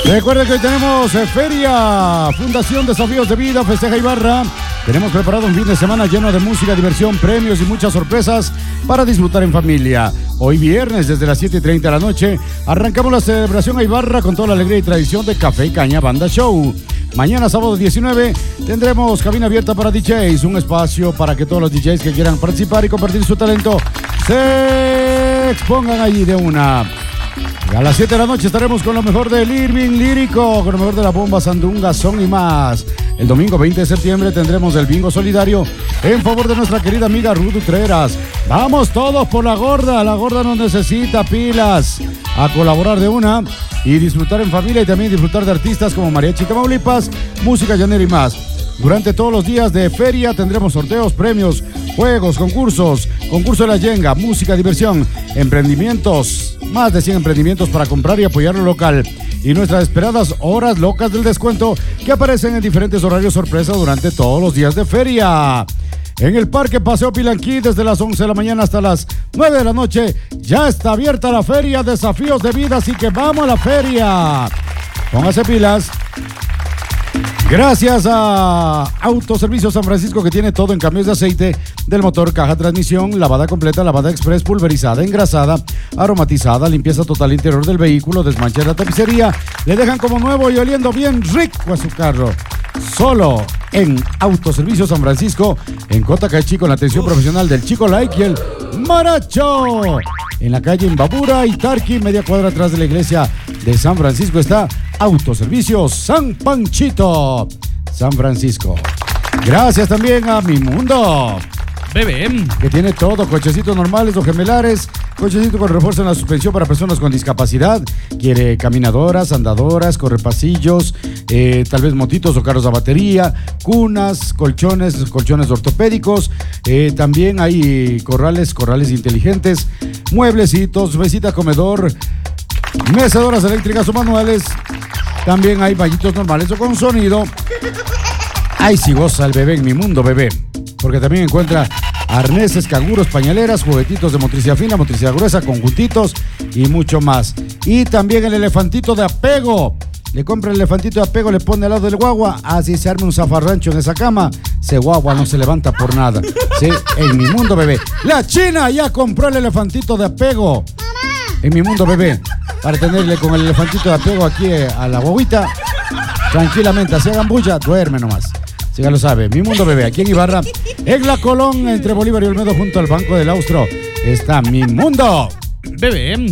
Recuerden que hoy tenemos feria, Fundación Desafíos de Vida, Festeja Ibarra. Tenemos preparado un fin de semana lleno de música, diversión, premios y muchas sorpresas para disfrutar en familia. Hoy viernes, desde las 7:30 de la noche, arrancamos la celebración a Ibarra con toda la alegría y tradición de Café y Caña Banda Show. Mañana, sábado 19, tendremos cabina abierta para DJs, un espacio para que todos los DJs que quieran participar y compartir su talento se expongan allí de una. A las 7 de la noche estaremos con lo mejor del Irving Lírico, con lo mejor de la bomba Sandunga, Son y más. El domingo 20 de septiembre tendremos el bingo solidario en favor de nuestra querida amiga Ruth Utreras. Vamos todos por la gorda nos necesita pilas. A colaborar de una y disfrutar en familia y también disfrutar de artistas como Mariachi Tamaulipas, música llanera y más. Durante todos los días de feria tendremos sorteos, premios, juegos, concursos, concurso de la yenga, música, diversión, emprendimientos, más de 100 emprendimientos para comprar y apoyar lo local. Y nuestras esperadas horas locas del descuento que aparecen en diferentes horarios sorpresa durante todos los días de feria. En el Parque Paseo Pilanquí, desde las 11 de la mañana hasta las 9 de la noche, ya está abierta la feria Desafíos de Vida, así que vamos a la feria. Póngase pilas. Gracias a Autoservicio San Francisco, que tiene todo en cambios de aceite del motor, caja, transmisión, lavada completa, lavada express, pulverizada, engrasada, aromatizada, limpieza total interior del vehículo, desmanche la tapicería, le dejan como nuevo y oliendo bien rico a su carro. Solo en Autoservicio San Francisco, en Cotacachi, con la atención profesional del Chico Like y el Maracho. En la calle Imbabura y Tarqui, media cuadra atrás de la iglesia de San Francisco, está Autoservicio San Panchito, San Francisco. Gracias también a Mi Mundo, Bebé, que tiene todo, cochecitos normales o gemelares, cochecito con refuerzo en la suspensión para personas con discapacidad. Quiere caminadoras, andadoras, correpasillos, tal vez motitos o carros a batería, cunas, colchones ortopédicos. También hay corrales inteligentes, mueblecitos, mesita, comedor, mecedoras eléctricas o manuales. También hay bañitos normales o con sonido. Ay, si goza el bebé en Mi Mundo, bebé, porque también encuentra arneses, canguros, pañaleras, juguetitos de motricidad fina, motricidad gruesa, conjuntitos y mucho más. Y también el elefantito de apego. Le compra el elefantito de apego, le pone al lado del guagua, así se arma un zafarrancho en esa cama. Ese guagua no se levanta por nada. Sí, en Mi Mundo, bebé. La China ya compró el elefantito de apego. En Mi Mundo, bebé, para tenerle con el elefantito de apego aquí a la guaguita. Tranquilamente, así hagan bulla, duerme nomás. Si ya lo sabe, Mi Mundo, bebé, aquí en Ibarra, en La Colón, entre Bolívar y Olmedo, junto al Banco del Austro, está Mi Mundo, bebé.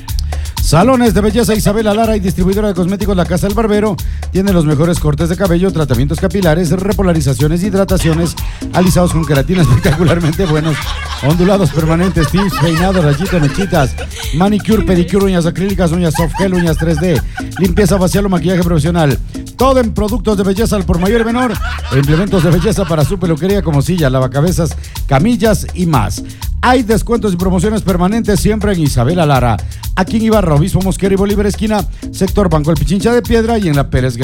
Salones de belleza Isabela Lara y distribuidora de cosméticos La Casa del Barbero. Tiene los mejores cortes de cabello, tratamientos capilares, repolarizaciones, hidrataciones, alisados con queratina espectacularmente buenos, ondulados permanentes, tips, peinados, rayitas, mechitas, manicure, pedicure, uñas acrílicas, uñas soft gel, uñas 3D, limpieza facial o maquillaje profesional. Todo en productos de belleza al por mayor y menor, e implementos de belleza para su peluquería como silla, lavacabezas, camillas y más. Hay descuentos y promociones permanentes siempre en Isabela Lara. Aquí en Ibarra, Obispo Mosquera y Bolívar esquina, sector Banco El Pichincha de Piedra y en la Pérez Guerrero.